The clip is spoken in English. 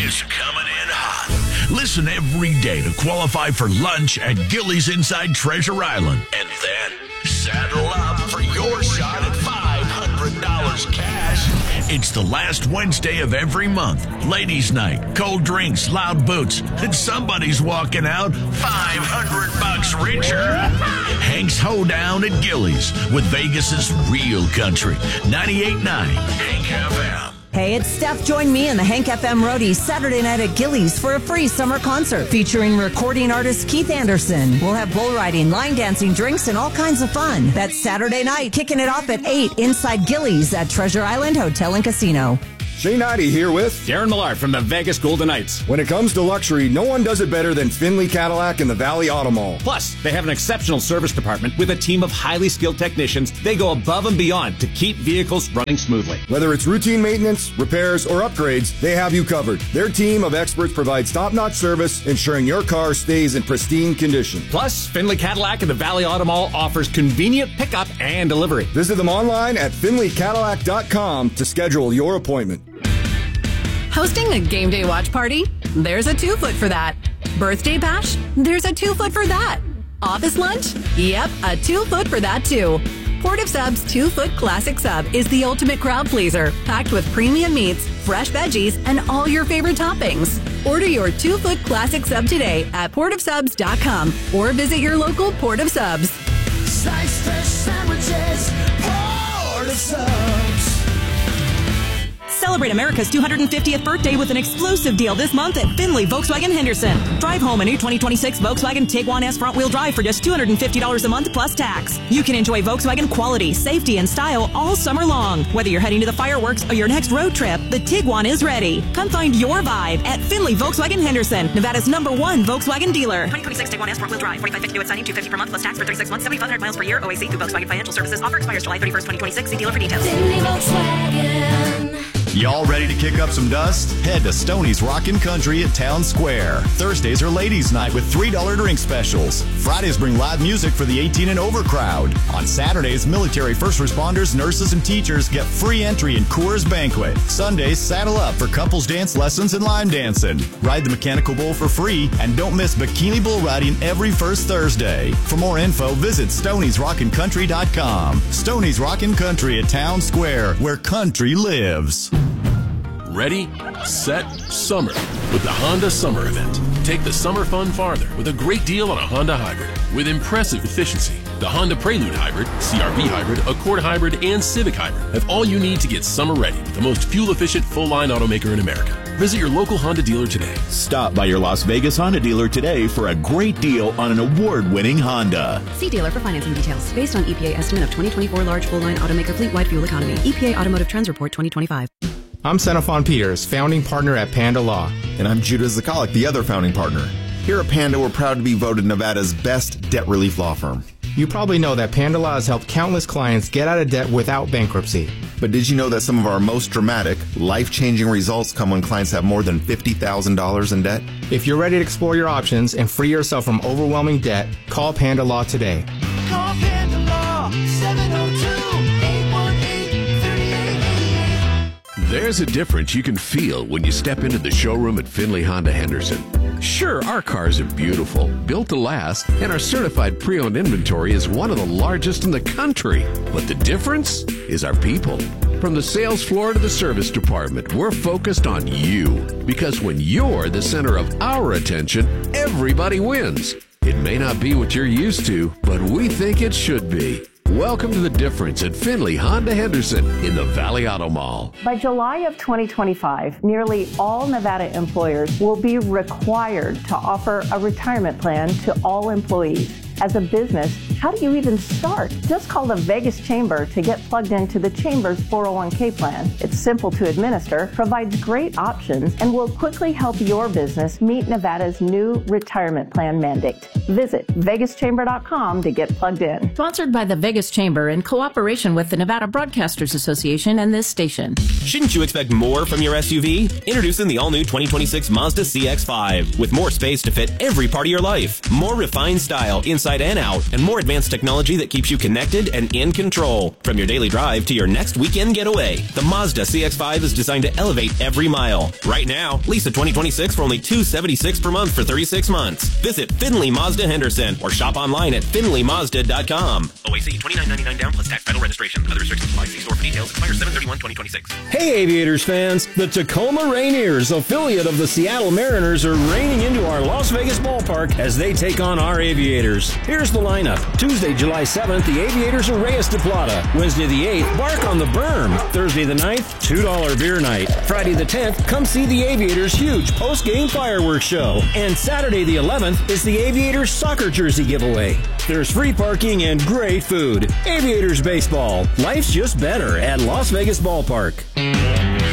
is coming in hot. Listen every day to qualify for lunch at Gillies inside Treasure Island. And then saddle up for your shot at $500 cash. It's the last Wednesday of every month. Ladies' night, cold drinks, loud boots, and somebody's walking out $500 richer. Hank's Hoedown at Gillies with Vegas's real country. 98.9 Hank FM. Hey, it's Steph. Join me and the Hank FM Roadies Saturday night at Gillies for a free summer concert featuring recording artist Keith Anderson. We'll have bull riding, line dancing, drinks, and all kinds of fun. That's Saturday night, kicking it off at 8 inside Gillies at Treasure Island Hotel and Casino. Shane Ivey here with Darren Millard from the Vegas Golden Knights. When it comes to luxury, no one does it better than Finley Cadillac and the Valley Auto Mall. Plus, they have an exceptional service department with a team of highly skilled technicians. They go above and beyond to keep vehicles running smoothly. Whether it's routine maintenance, repairs, or upgrades, they have you covered. Their team of experts provides top-notch service, ensuring your car stays in pristine condition. Plus, Finley Cadillac and the Valley Auto Mall offers convenient pickup and delivery. Visit them online at finleycadillac.com to schedule your appointment. Hosting a game day watch party? There's a 2-foot for that. Birthday bash? There's a 2-foot for that. Office lunch? Yep, a 2-foot for that too. Port of Sub's 2-foot classic sub is the ultimate crowd pleaser, packed with premium meats, fresh veggies, and all your favorite toppings. Order your 2-foot classic sub today at portofsubs.com or visit your local Port of Subs. Sliced fresh sandwiches, Port of Subs. Celebrate America's 250th birthday with an explosive deal this month at Finley Volkswagen Henderson. Drive home a new 2026 Volkswagen Tiguan S front-wheel drive for just $250 a month plus tax. You can enjoy Volkswagen quality, safety, and style all summer long. Whether you're heading to the fireworks or your next road trip, the Tiguan is ready. Come find your vibe at Finley Volkswagen Henderson, Nevada's #1 Volkswagen dealer. 2026 Tiguan S front-wheel drive, $45.50 due at signing, $250 per month plus tax for 36 months, 7,500 miles per year. OAC through Volkswagen Financial Services. Offer expires July 31st, 2026. See dealer for details. Finley Volkswagen. Y'all ready to kick up some dust? Head to Stoney's Rockin' Country at Town Square. Thursdays are ladies' night with $3 drink specials. Fridays bring live music for the 18 and over crowd. On Saturdays, military first responders, nurses, and teachers get free entry in Coors Banquet. Sundays, saddle up for couples dance lessons and line dancing. Ride the mechanical bull for free, and don't miss bikini bull riding every first Thursday. For more info, visit Stoney'sRockinCountry.com. Stoney's Rockin' Country at Town Square, where country lives. Ready, set, summer with the Honda Summer Event. Take the summer fun farther with a great deal on a Honda Hybrid with impressive efficiency. The Honda Prelude Hybrid, CR-V Hybrid, Accord Hybrid, and Civic Hybrid have all you need to get summer ready with the most fuel-efficient full-line automaker in America. Visit your local Honda dealer today. Stop by your Las Vegas Honda dealer today for a great deal on an award-winning Honda. See dealer for financing details. Based on EPA estimate of 2024 large full-line automaker fleet-wide fuel economy. EPA Automotive Trends Report 2025. I'm Xenophon Peters, founding partner at Panda Law. And I'm Judah Zakalik, the other founding partner. Here at Panda, we're proud to be voted Nevada's best debt relief law firm. You probably know that Panda Law has helped countless clients get out of debt without bankruptcy. But did you know that some of our most dramatic, life-changing results come when clients have more than $50,000 in debt? If you're ready to explore your options and free yourself from overwhelming debt, call Panda Law today. Call Panda Law, 702-818-3888. There's a difference you can feel when you step into the showroom at Finley Honda Henderson. Sure, our cars are beautiful, built to last, and our certified pre-owned inventory is one of the largest in the country. But the difference is our people. From the sales floor to the service department, we're focused on you. Because when you're the center of our attention, everybody wins. It may not be what you're used to, but we think it should be. Welcome to the difference at Finley Honda Henderson in the Valley Auto Mall. By July of 2025, nearly all Nevada employers will be required to offer a retirement plan to all employees. As a business, how do you even start? Just call the Vegas Chamber to get plugged into the Chamber's 401k plan. It's simple to administer, provides great options, and will quickly help your business meet Nevada's new retirement plan mandate. Visit vegaschamber.com to get plugged in. Sponsored by the Vegas Chamber in cooperation with the Nevada Broadcasters Association and this station. Shouldn't you expect more from your SUV? Introducing the all-new 2026 Mazda CX-5 with more space to fit every part of your life. More refined style inside inside and out, and more advanced technology that keeps you connected and in control. From your daily drive to your next weekend getaway, the Mazda CX-5 is designed to elevate every mile. Right now, lease a 2026 for only $276 per month for 36 months. Visit Finley Mazda Henderson or shop online at finleymazda.com. OAC $29.99 down plus tax title registration. Other restrictions apply. See store for details. Expires 7/31/2026. Hey Aviators fans, the Tacoma Rainiers, affiliate of the Seattle Mariners, are raining into our Las Vegas ballpark as they take on our Aviators. Here's the lineup. Tuesday, July 7th, the Aviators are Reyes de Plata. Wednesday the 8th, Bark on the Berm. Thursday the 9th, $2 beer night. Friday the 10th, come see the Aviators' huge post-game fireworks show. And Saturday the 11th is the Aviators soccer jersey giveaway. There's free parking and great food. Aviators baseball. Life's just better at Las Vegas Ballpark.